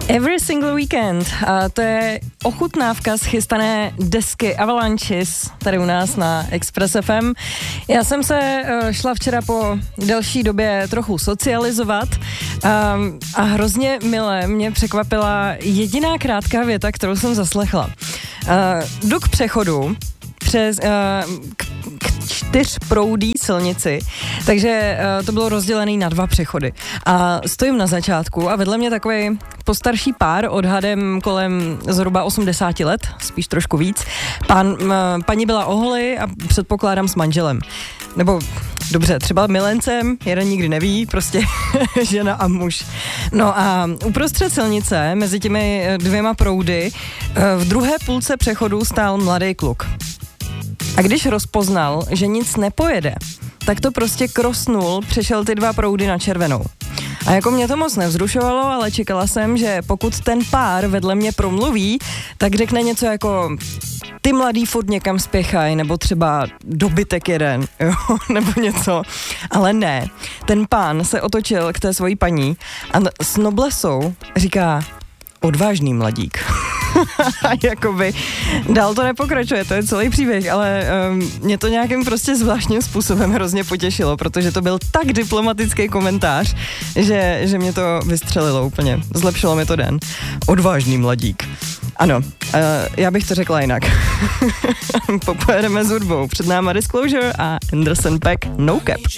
Every single weekend. A to je ochutnávka z chystané desky Avalanches tady u nás na Express FM. Já jsem se šla včera po delší době trochu socializovat a hrozně milé mě překvapila jediná krátká věta, kterou jsem zaslechla. Jdu k přechodu přes k 4proudý silnici, takže to bylo rozdělené na 2 přechody. A stojím na začátku a vedle mě takový postarší pár odhadem kolem zhruba 80 let, spíš trošku víc. Paní byla oholi a předpokládám s manželem. Nebo dobře, třeba milencem, jeden nikdy neví, prostě žena a muž. No a uprostřed silnice, mezi těmi 2 proudy, v druhé půlce přechodu stál mladý kluk. A když rozpoznal, že nic nepojede, tak to prostě krosnul, přešel ty 2 proudy na červenou. A jako mě to moc nevzrušovalo, ale čekala jsem, že pokud ten pár vedle mě promluví, tak řekne něco jako ty mladý furt někam spěchaj, nebo třeba dobytek jeden, jo, nebo něco. Ale ne, ten pán se otočil k té svojí paní a s noblesou říká odvážný mladík. Jakoby dál to nepokračuje, to je celý příběh, ale mě to nějakým prostě zvláštním způsobem hrozně potěšilo, protože to byl tak diplomatický komentář, že mě to vystřelilo úplně, zlepšilo mi to den. Odvážný mladík. Ano, já bych to řekla jinak. Popojedeme s hudbou. Před náma Disclosure a Anderson .Paak No Cap.